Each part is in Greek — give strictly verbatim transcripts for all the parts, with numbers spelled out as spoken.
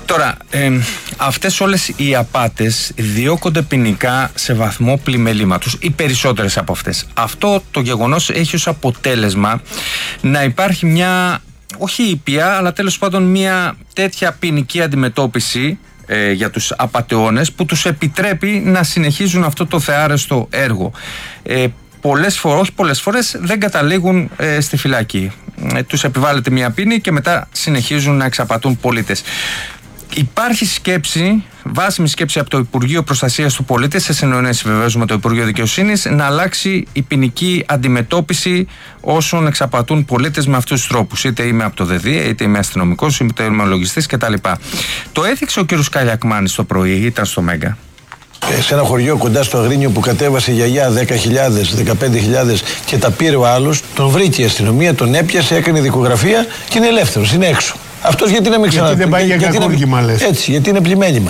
Τώρα, ε, αυτές όλες οι απάτες διώκονται ποινικά σε βαθμό πλημελήματος, οι περισσότερες από αυτές. Αυτό το γεγονός έχει ως αποτέλεσμα να υπάρχει μια, όχι ήπια, αλλά τέλος πάντων μια τέτοια ποινική αντιμετώπιση ε, για τους απατεώνες που τους επιτρέπει να συνεχίζουν αυτό το θεάρεστο έργο. Ε, πολλές φορές, όχι πολλές φορές, δεν καταλήγουν ε, στη φυλακή. Ε, τους επιβάλλεται μια ποινή και μετά συνεχίζουν να εξαπατούν πολίτες. Υπάρχει σκέψη, βάσιμη σκέψη από το Υπουργείο Προστασίας του Πολίτη, σε συνεννόηση βεβαίως με το Υπουργείο Δικαιοσύνης, να αλλάξει η ποινική αντιμετώπιση όσων εξαπατούν πολίτες με αυτούς τους τρόπους. Είτε είμαι από το ΔΕΔΙΑ, είτε είμαι αστυνομικός, είτε είμαι λογιστής κτλ. Το έθιξε ο κ. Καλιακμάνης το πρωί, ήταν στο Μέγκα. Σε ένα χωριό κοντά στο Αγρίνιο που κατέβασε η γιαγιά δέκα χιλιάδες, δεκαπέντε χιλιάδες και τα πήρε ο άλλος, τον βρήκε η αστυνομία, τον έπιασε, έκανε δικογραφία και είναι ελεύθερος, είναι έξω. Αυτός γιατί να μην ξανα... Γιατί δεν πάει για κακούργημα, είναι... λες. Έτσι, γιατί είναι πλημέλημα.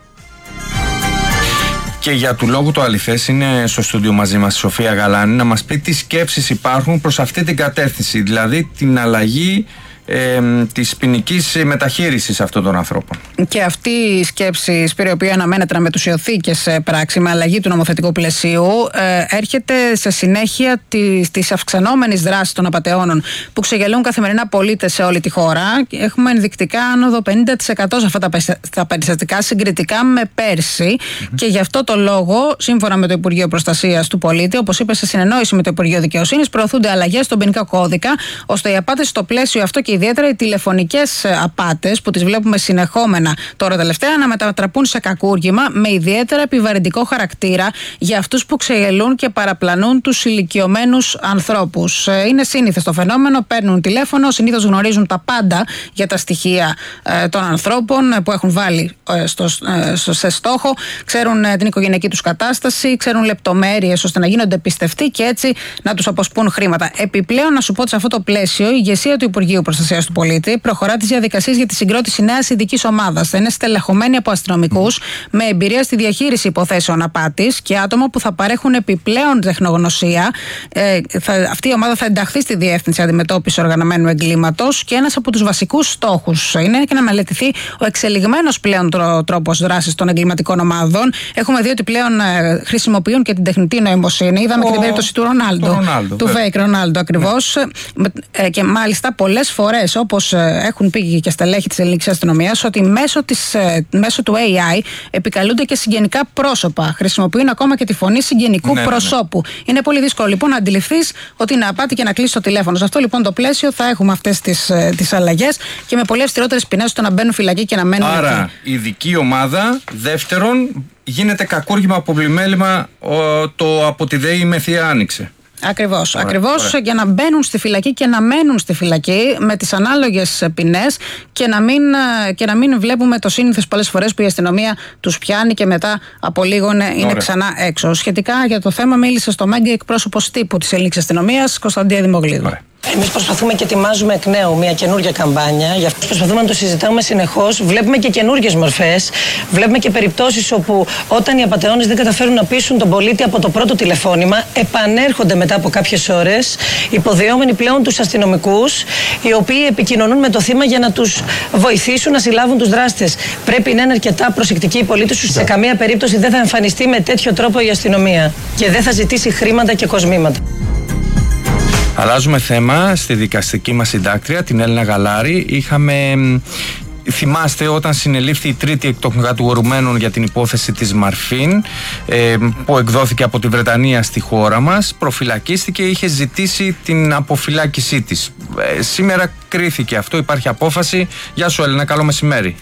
Και για του λόγου το αληθές είναι στο στούντιο μαζί μας η Σοφία Γαλάνη να μας πει τι σκέψεις υπάρχουν προς αυτή την κατεύθυνση, δηλαδή την αλλαγή Ε, της ποινικής μεταχείρισης αυτών των ανθρώπων. Και αυτή η σκέψη, Σπύρο, η οποία αναμένεται να μετουσιωθεί και σε πράξη με αλλαγή του νομοθετικού πλαισίου, ε, έρχεται σε συνέχεια της, της αυξανόμενης δράσης των απατεώνων που ξεγελούν καθημερινά πολίτες σε όλη τη χώρα. Έχουμε ενδεικτικά άνοδο πενήντα τοις εκατό σε αυτά τα, τα περιστατικά συγκριτικά με πέρσι. Mm-hmm. Και γι' αυτό το λόγο, σύμφωνα με το Υπουργείο Προστασίας του Πολίτη, όπως είπε σε συνεννόηση με το Υπουργείο Δικαιοσύνης, προωθούνται αλλαγές στον ποινικό κώδικα, ώστε οι απάτες στο πλαίσιο αυτό και ιδιαίτερα οι τηλεφωνικές απάτες που τις βλέπουμε συνεχόμενα τώρα τελευταία να μετατραπούν σε κακούργημα με ιδιαίτερα επιβαρυντικό χαρακτήρα για αυτούς που ξεγελούν και παραπλανούν τους ηλικιωμένους ανθρώπους. Είναι σύνηθες το φαινόμενο, παίρνουν τηλέφωνο, συνήθως γνωρίζουν τα πάντα για τα στοιχεία ε, των ανθρώπων που έχουν βάλει ε, στο, ε, στο, σε στόχο, ξέρουν ε, την οικογενειακή τους κατάσταση, ξέρουν λεπτομέρειες ώστε να γίνονται πιστευτοί και έτσι να τους αποσπούν χρήματα. Επιπλέον, να σου πω ότι σε αυτό το πλαίσιο η ηγεσία του Υπουργείου Προστασίας του Πολίτη προχωρά τις διαδικασίες για τη συγκρότηση νέας ειδικής ομάδας. Θα είναι στελεχωμένη από αστυνομικούς mm. με εμπειρία στη διαχείριση υποθέσεων απάτης και άτομα που θα παρέχουν επιπλέον τεχνογνωσία. Ε, θα, αυτή η ομάδα θα ενταχθεί στη Διεύθυνση Αντιμετώπισης Οργανωμένου Εγκλήματος και ένας από τους βασικούς στόχους είναι και να μελετηθεί ο εξελιγμένος πλέον τρό, τρόπος δράσης των εγκληματικών ομάδων. Έχουμε δει ότι πλέον ε, χρησιμοποιούν και την τεχνητή νοημοσύνη. Είδαμε ο... και την περίπτωση του Ρονάλντο, Ρονάλντο του fake Ρονάλντο ακριβώς. Ναι. Ε, και μάλιστα πολλές φορές, όπως έχουν πει και στελέχη της ελληνικής αστυνομίας, ότι μέσω, της, μέσω του έι άι επικαλούνται και συγγενικά πρόσωπα. Χρησιμοποιούν ακόμα και τη φωνή συγγενικού ναι, προσώπου. Ναι, ναι. Είναι πολύ δύσκολο λοιπόν να αντιληφθείς ότι είναι απάτη και να κλείσει το τηλέφωνο. Σε αυτό λοιπόν το πλαίσιο θα έχουμε αυτές τις, τις αλλαγές και με πολύ αυστηρότερες ποινές ώστε να μπαίνουν φυλακή και να μένουν. Άρα, η ειδική ομάδα, δεύτερον, γίνεται κακούργημα από πλημέλημα το από τη ΔΕΗ με Θεία Άνοιξε. Ακριβώς, ωραία, ακριβώς ωραία. Για να μπαίνουν στη φυλακή και να μένουν στη φυλακή με τις ανάλογες ποινές και να μην, και να μην βλέπουμε το σύνηθες πολλές φορές που η αστυνομία τους πιάνει και μετά από λίγο είναι ωραία. Ξανά έξω. Σχετικά για το θέμα μίλησε στο Μέγκα εκπρόσωπος τύπου της ελληνικής αστυνομίας, Κωνσταντία Δημογλίδου. Ωραία. Εμείς προσπαθούμε και ετοιμάζουμε εκ νέου μια καινούργια καμπάνια. Γι' αυτό προσπαθούμε να το συζητάμε συνεχώς. Βλέπουμε και καινούργιες μορφές. Βλέπουμε και περιπτώσεις όπου όταν οι απατεώνες δεν καταφέρουν να πείσουν τον πολίτη από το πρώτο τηλεφώνημα, επανέρχονται μετά από κάποιες ώρες, υποδεόμενοι πλέον τους αστυνομικούς, οι οποίοι επικοινωνούν με το θύμα για να τους βοηθήσουν να συλλάβουν τους δράστες. Πρέπει να είναι αρκετά προσεκτικοί οι πολίτες τους. Σε καμία περίπτωση δεν θα εμφανιστεί με τέτοιο τρόπο η αστυνομία και δεν θα ζητήσει χρήματα και κοσμήματα. Αλλάζουμε θέμα. Στη δικαστική μας συντάκτρια, την Έλληνα Γαλάρη, είχαμε... Θυμάστε όταν συνελήφθη η τρίτη εκ των κατηγορουμένων για την υπόθεση της Μαρφίν, ε, που εκδόθηκε από τη Βρετανία στη χώρα μας, προφυλακίστηκε, είχε ζητήσει την αποφυλάκησή της. Ε, σήμερα κρίθηκε αυτό, υπάρχει απόφαση. Γεια σου Έλληνα, καλό μεσημέρι.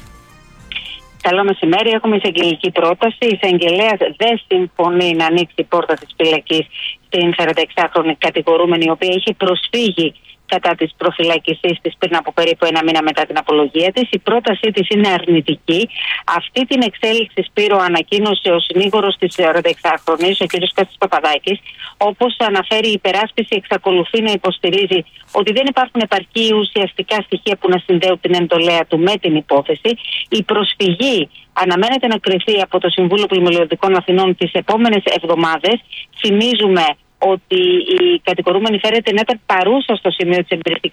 Καλό μεσημέρι. Έχουμε εισαγγελική πρόταση. Η εισαγγελέας δεν συμφωνεί να ανοίξει η πόρτα της φυλακής στην σαρανταεξάχρονη κατηγορούμενη, η οποία είχε προσφύγει κατά της προφυλάκησής της πριν από περίπου ένα μήνα μετά την απολογία της. Η πρότασή της είναι αρνητική. Αυτή την εξέλιξη, Σπύρο, ανακοίνωσε ο συνήγορος της σαρανταεξάχρονης, ο κ. Κώστας Παπαδάκης. Όπως αναφέρει, η υπεράσπιση εξακολουθεί να υποστηρίζει ότι δεν υπάρχουν επαρκή ουσιαστικά στοιχεία που να συνδέουν την εντολέα του με την υπόθεση. Η προσφυγή αναμένεται να κριθεί από το Συμβούλιο Πλημελιωδικών Αθηνών τις επόμενες εβδομάδες. Θυμίζουμε ότι η κατηγορούμενη φέρεται να ήταν παρούσα στο σημείο της εμπειριστικής